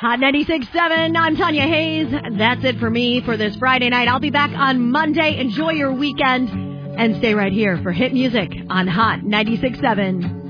Hot 96.7, I'm Tanya Hayes. That's it for me for this Friday night. I'll be back on Monday. Enjoy your weekend and stay right here for hit music on Hot 96.7.